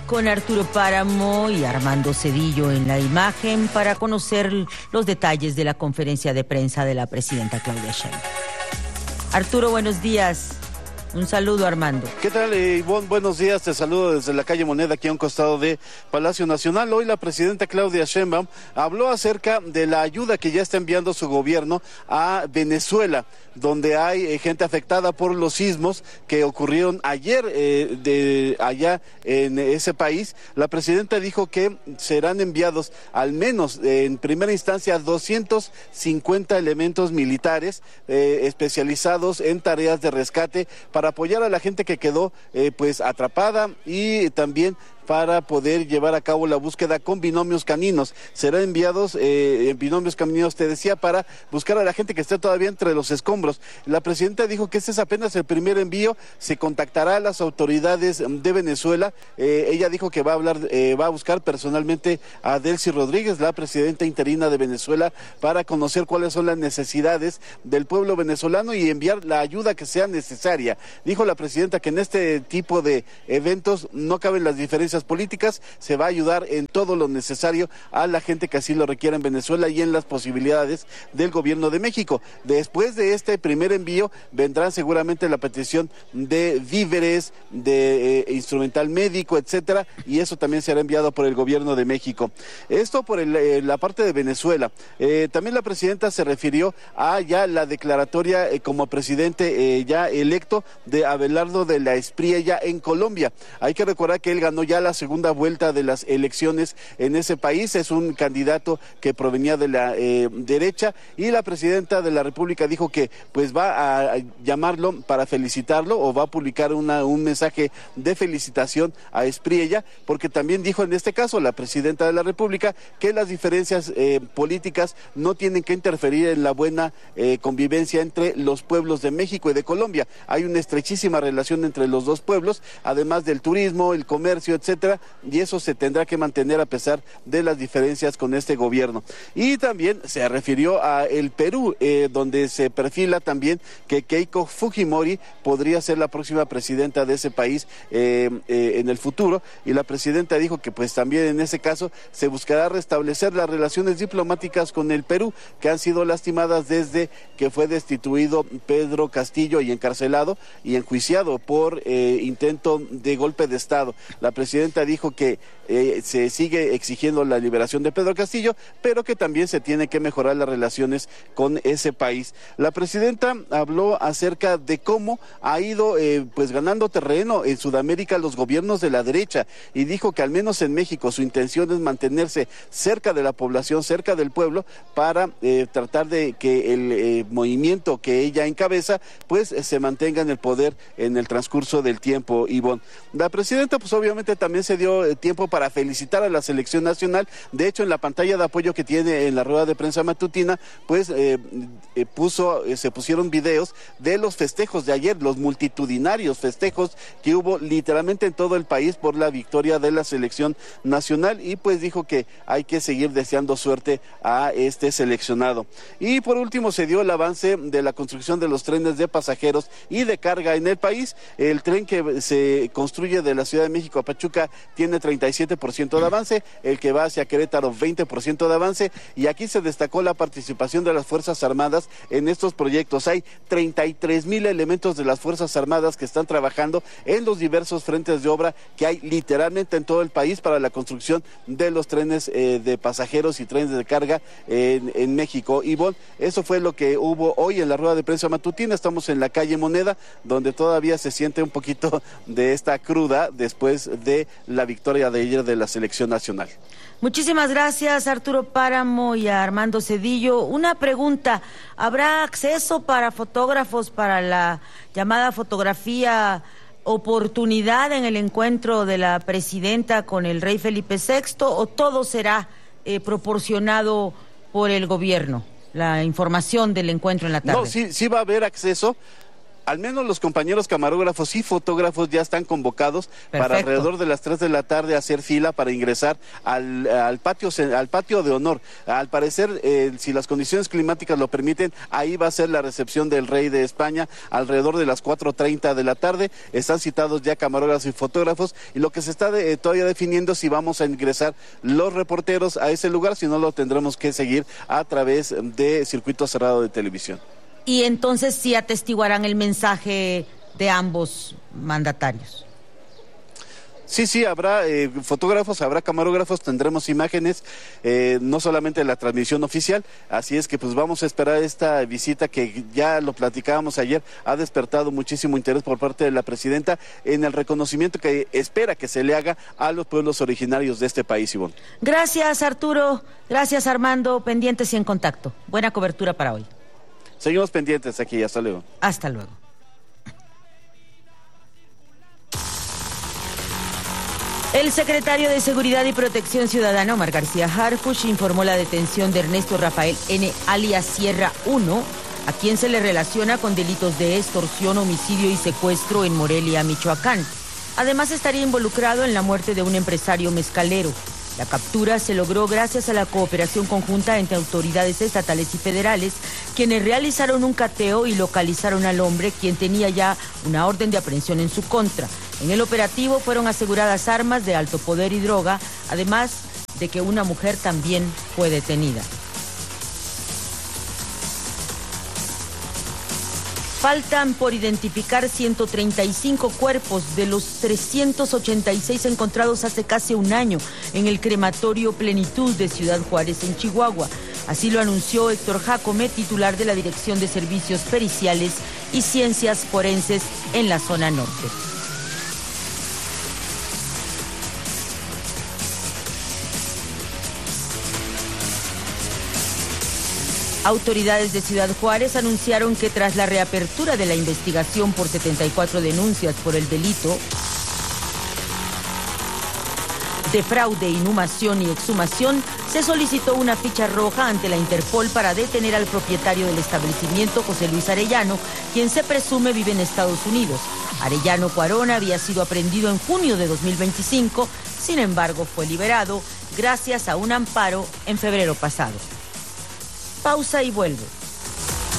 Con Arturo Páramo y Armando Cedillo en la imagen para conocer los detalles de la conferencia de prensa de la presidenta Claudia Sheinbaum. Arturo, buenos días. Un saludo, Armando. ¿Qué tal, Ivonne? Buenos días, te saludo desde la calle Moneda, aquí a un costado de Palacio Nacional. Hoy la presidenta Claudia Sheinbaum habló acerca de la ayuda que ya está enviando su gobierno a Venezuela, donde hay gente afectada por los sismos que ocurrieron ayer allá en ese país. La presidenta dijo que serán enviados al menos en primera instancia 250 elementos militares especializados en tareas de rescate para apoyar a la gente que quedó pues atrapada y también para poder llevar a cabo la búsqueda con binomios caninos. Serán enviados en binomios caninos, te decía, para buscar a la gente que esté todavía entre los escombros. La presidenta dijo que este es apenas el primer envío, se contactará a las autoridades de Venezuela. Ella dijo que va a buscar personalmente a Delcy Rodríguez, la presidenta interina de Venezuela, para conocer cuáles son las necesidades del pueblo venezolano y enviar la ayuda que sea necesaria. Dijo la presidenta que en este tipo de eventos no caben las diferencias políticas, se va a ayudar en todo lo necesario a la gente que así lo requiera en Venezuela y en las posibilidades del gobierno de México. Después de este primer envío vendrán seguramente la petición de víveres, de instrumental médico, etcétera, y eso también será enviado por el gobierno de México. Esto por la parte de Venezuela. También la presidenta se refirió a ya la declaratoria como presidente ya electo de Abelardo de la Espriella en Colombia. Hay que recordar que él ganó ya la segunda vuelta de las elecciones en ese país. Es un candidato que provenía de la derecha, y la presidenta de la República dijo que pues va a llamarlo para felicitarlo, o va a publicar un mensaje de felicitación a Espriella, porque también dijo en este caso la presidenta de la República que las diferencias políticas no tienen que interferir en la buena convivencia entre los pueblos de México y de Colombia. Hay una estrechísima relación entre los dos pueblos, además del turismo, el comercio, etcétera, y eso se tendrá que mantener a pesar de las diferencias con este gobierno. Y también se refirió a el Perú, donde se perfila también que Keiko Fujimori podría ser la próxima presidenta de ese país en el futuro, y la presidenta dijo que pues también en ese caso se buscará restablecer las relaciones diplomáticas con el Perú, que han sido lastimadas desde que fue destituido Pedro Castillo y encarcelado y enjuiciado por intento de golpe de Estado. La presidenta dijo que se sigue exigiendo la liberación de Pedro Castillo, pero que también se tiene que mejorar las relaciones con ese país. La presidenta habló acerca de cómo ha ido pues ganando terreno en Sudamérica los gobiernos de la derecha, y dijo que al menos en México su intención es mantenerse cerca de la población, cerca del pueblo, para tratar de que el movimiento que ella encabeza pues se mantenga en el poder en el transcurso del tiempo, Ivonne. La presidenta pues obviamente también se dio tiempo para felicitar a la selección nacional. De hecho, en la pantalla de apoyo que tiene en la rueda de prensa matutina, pues se pusieron videos de los festejos de ayer, los multitudinarios festejos que hubo literalmente en todo el país por la victoria de la selección nacional, y pues dijo que hay que seguir deseando suerte a este seleccionado. Y por último se dio el avance de la construcción de los trenes de pasajeros y de carga en el país. El tren que se construye de la Ciudad de México a Pachuca tiene 37% de avance, el que va hacia Querétaro 20% de avance, y aquí se destacó la participación de las Fuerzas Armadas en estos proyectos. Hay 33,000 elementos de las Fuerzas Armadas que están trabajando en los diversos frentes de obra que hay literalmente en todo el país para la construcción de los trenes de pasajeros y trenes de carga en México. Ivonne, eso fue lo que hubo hoy en la rueda de prensa matutina. Estamos en la calle Moneda, donde todavía se siente un poquito de esta cruda después de la victoria de ayer de la selección nacional. Muchísimas gracias, Arturo Páramo y a Armando Cedillo. Una pregunta: ¿habrá acceso para fotógrafos para la llamada fotografía oportunidad en el encuentro de la presidenta con el rey Felipe VI, o todo será proporcionado por el gobierno, la información del encuentro en la tarde? No, sí va a haber acceso. Al menos los compañeros camarógrafos y fotógrafos ya están convocados. Perfecto. Para alrededor de las 3 de la tarde hacer fila para ingresar al patio de honor. Al parecer, si las condiciones climáticas lo permiten, ahí va a ser la recepción del rey de España alrededor de las 4:30 de la tarde. Están citados ya camarógrafos y fotógrafos, y lo que se está todavía definiendo es si vamos a ingresar los reporteros a ese lugar, si no lo tendremos que seguir a través de circuito cerrado de televisión. Y entonces sí atestiguarán el mensaje de ambos mandatarios. Sí, habrá fotógrafos, habrá camarógrafos, tendremos imágenes, no solamente la transmisión oficial, así es que pues vamos a esperar esta visita que ya lo platicábamos ayer, ha despertado muchísimo interés por parte de la presidenta en el reconocimiento que espera que se le haga a los pueblos originarios de este país, Ivonne. Gracias, Arturo, gracias, Armando, pendientes y en contacto. Buena cobertura para hoy. Seguimos pendientes aquí, hasta luego. Hasta luego. El secretario de Seguridad y Protección Ciudadana, Omar García Harfuch, informó la detención de Ernesto Rafael N., alias Sierra 1, a quien se le relaciona con delitos de extorsión, homicidio y secuestro en Morelia, Michoacán. Además, estaría involucrado en la muerte de un empresario mezcalero. La captura se logró gracias a la cooperación conjunta entre autoridades estatales y federales, quienes realizaron un cateo y localizaron al hombre, quien tenía ya una orden de aprehensión en su contra. En el operativo fueron aseguradas armas de alto poder y droga, además de que una mujer también fue detenida. Faltan por identificar 135 cuerpos de los 386 encontrados hace casi un año en el crematorio Plenitud de Ciudad Juárez, en Chihuahua. Así lo anunció Héctor Jacome, titular de la Dirección de Servicios Periciales y Ciencias Forenses en la zona norte. Autoridades de Ciudad Juárez anunciaron que tras la reapertura de la investigación por 74 denuncias por el delito de fraude, inhumación y exhumación, se solicitó una ficha roja ante la Interpol para detener al propietario del establecimiento, José Luis Arellano, quien se presume vive en Estados Unidos. Arellano Cuarón había sido aprehendido en junio de 2025, sin embargo fue liberado gracias a un amparo en febrero pasado. Pausa y vuelvo.